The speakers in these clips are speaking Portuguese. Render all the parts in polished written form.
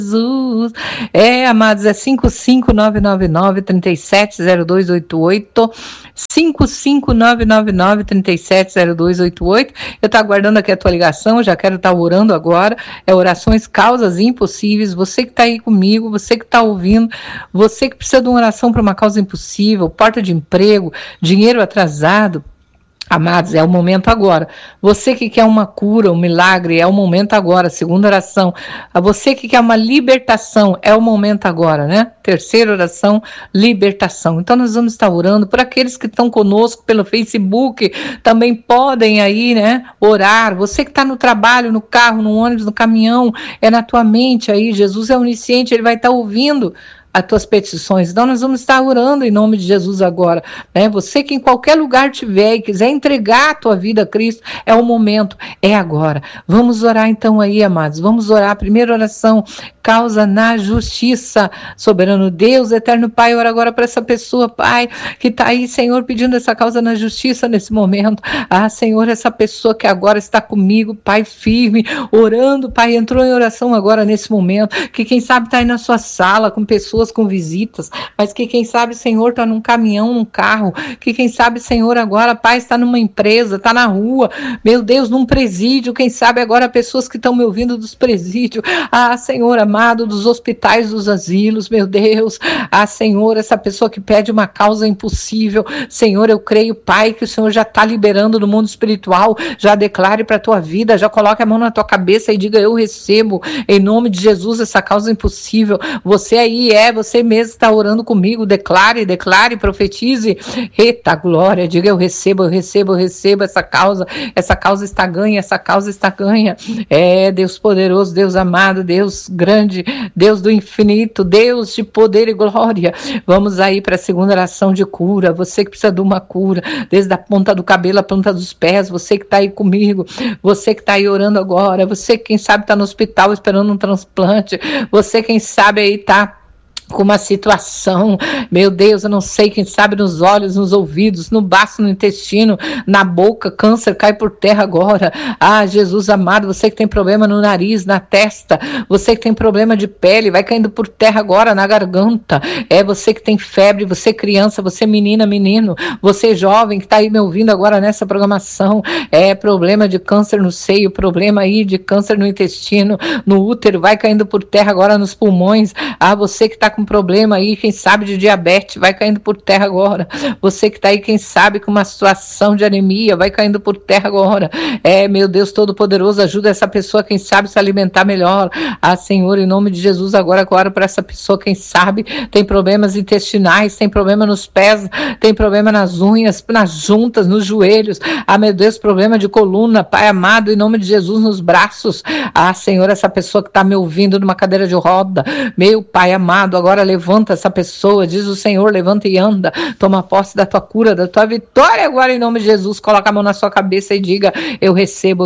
Jesus. Amados, é 55999-370288, 55999-370288. Eu estou aguardando aqui a tua ligação, eu já quero estar orando agora. Orações, causas impossíveis. Você que está aí comigo, você que está ouvindo, você que precisa de uma oração para uma causa impossível, porta de emprego, dinheiro atrasado. Amados, é o momento agora. Você que quer uma cura, um milagre, é o momento agora. Segunda oração. Você que quer uma libertação, é o momento agora, né? Terceira oração, libertação. Então nós vamos estar orando por aqueles que estão conosco pelo Facebook, também podem aí, né, orar. Você que está no trabalho, no carro, no ônibus, no caminhão, é na tua mente aí. Jesus é onisciente, ele vai estar ouvindo as tuas petições. Então nós vamos estar orando em nome de Jesus agora, né? Você que em qualquer lugar tiver e quiser entregar a tua vida a Cristo, é o momento, é agora. Vamos orar então aí, amados. Vamos orar. Primeira oração, causa na justiça. Soberano Deus, eterno Pai, ora agora para essa pessoa, Pai, que está aí, Senhor, pedindo essa causa na justiça nesse momento. Senhor, essa pessoa que agora está comigo, Pai, firme, orando, Pai, entrou em oração agora nesse momento, que quem sabe está aí na sua sala com pessoas com visitas, mas que quem sabe, Senhor, está num caminhão, num carro, que quem sabe, Senhor, agora, Pai, está numa empresa, está na rua, meu Deus, num presídio, quem sabe agora pessoas que estão me ouvindo dos presídios, Senhor amado, dos hospitais, dos asilos, meu Deus, Senhor, essa pessoa que pede uma causa impossível, Senhor, eu creio, Pai, que o Senhor já está liberando no mundo espiritual, já declare para a tua vida, já coloque a mão na tua cabeça e diga, eu recebo, em nome de Jesus, essa causa impossível. Você aí você mesmo está orando comigo, declare, profetize, eita glória, diga eu recebo essa causa está ganha, Deus poderoso, Deus amado, Deus grande, Deus do infinito, Deus de poder e glória. Vamos aí para a segunda oração de cura, você que precisa de uma cura, desde a ponta do cabelo à ponta dos pés, você que está aí comigo, você que está aí orando agora, você que quem sabe está no hospital esperando um transplante, você quem sabe aí está com uma situação, meu Deus, eu não sei, quem sabe nos olhos, nos ouvidos, no baço, no intestino, na boca, câncer cai por terra agora. Jesus amado, você que tem problema no nariz, na testa, você que tem problema de pele, vai caindo por terra agora na garganta. Você que tem febre, você criança, você menina, menino, você jovem que está aí me ouvindo agora nessa programação, problema de câncer no seio, problema aí de câncer no intestino, no útero, vai caindo por terra agora nos pulmões. Você que está com problema aí, quem sabe de diabetes, vai caindo por terra agora. Você que está aí, quem sabe com uma situação de anemia, vai caindo por terra agora. Meu Deus Todo-Poderoso, ajuda essa pessoa, quem sabe se alimentar melhor. Senhor, em nome de Jesus, agora para essa pessoa, quem sabe tem problemas intestinais, tem problema nos pés, tem problema nas unhas, nas juntas, nos joelhos. Meu Deus, problema de coluna, Pai amado, em nome de Jesus, nos braços. Senhor, essa pessoa que está me ouvindo numa cadeira de roda, meu Pai amado, agora levanta essa pessoa, diz o Senhor, levanta e anda, toma posse da tua cura, da tua vitória agora em nome de Jesus, coloca a mão na sua cabeça e diga, eu recebo,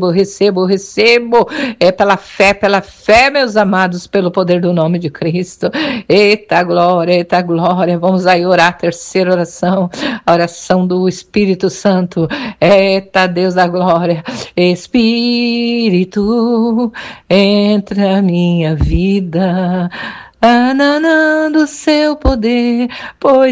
pela fé, meus amados, pelo poder do nome de Cristo. Eita glória, vamos aí orar a terceira oração, a oração do Espírito Santo. Eita Deus da glória, Espírito, entra na minha vida, ananando seu poder, pois